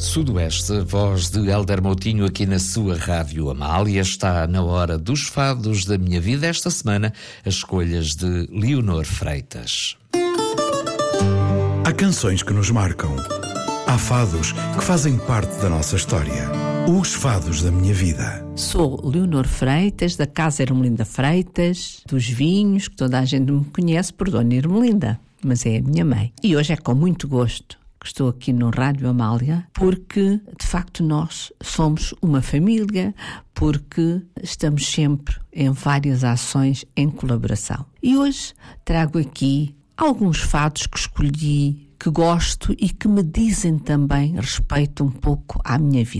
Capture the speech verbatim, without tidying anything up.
Sudoeste, voz de Hélder Moutinho aqui na sua Rádio Amália. Está na hora dos fados da minha vida. Esta semana, as escolhas de Leonor Freitas. Há canções que nos marcam. Há fados que fazem parte da nossa história. Os fados da minha vida. Sou Leonor Freitas, da Casa Ermelinda Freitas, dos vinhos, que toda a gente me conhece por Dona Ermelinda, mas é a minha mãe. E hoje é com muito gosto que estou aqui no Rádio Amália, porque de facto nós somos uma família, porque estamos sempre em várias ações em colaboração. E hoje trago aqui alguns fados que escolhi, que gosto e que me dizem também respeito um pouco à minha vida.